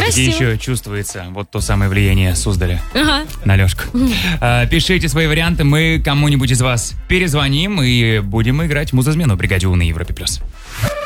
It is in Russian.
Все-таки Красиво. еще чувствуется вот то самое влияние Суздаля Ага. на Лёшку. Пишите свои варианты, мы кому-нибудь из вас перезвоним и будем играть в музызмену в бригаде У на Европе+.